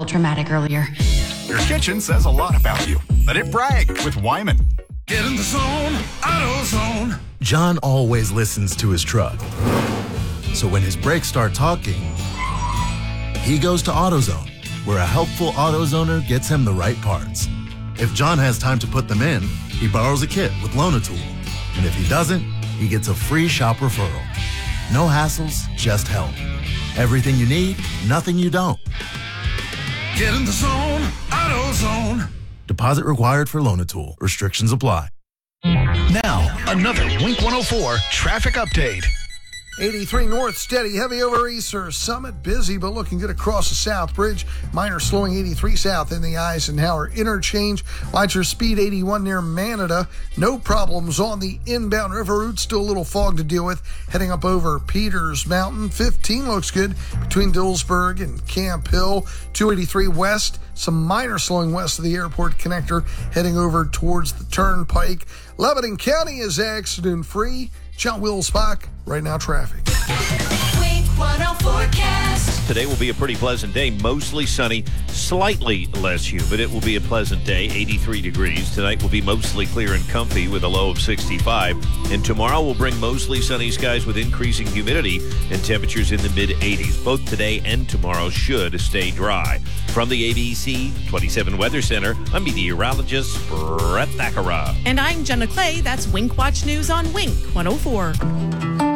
traumatic earlier. Your kitchen says a lot about you. Let it brag with Wyman. Get in the zone, AutoZone. John always listens to his truck. So when his brakes start talking, he goes to AutoZone, where a helpful AutoZoner gets him the right parts. If John has time to put them in, he borrows a kit with Loan-A-Tool. And if he doesn't, he gets a free shop referral. No hassles, just help. Everything you need, nothing you don't. Get in the zone, AutoZone. Deposit required for Loan-A-Tool. Restrictions apply. Now, another Wink 104 traffic update. 83 north, steady, heavy over Easter Summit, busy but looking good across the South Bridge. Minor slowing 83 south in the Eisenhower interchange. Lights are speed 81 near Manada. No problems on the inbound river route. Still a little fog to deal with. Heading up over Peters Mountain. 15 looks good between Dillsburg and Camp Hill. 283 west. Some minor slowing west of the airport connector. Heading over towards the Turnpike. Lebanon County is accident free. John Wills-Bach, right now traffic. Wink 104 forecast. Today will be a pretty pleasant day, mostly sunny, slightly less humid. It will be a pleasant day, 83 degrees. Tonight will be mostly clear and comfy with a low of 65. And tomorrow will bring mostly sunny skies with increasing humidity and temperatures in the mid-80s. Both today and tomorrow should stay dry. From the ABC 27 Weather Center, I'm meteorologist Brett Thakara. And I'm Jenna Clay. That's Wink Watch News on Wink 104.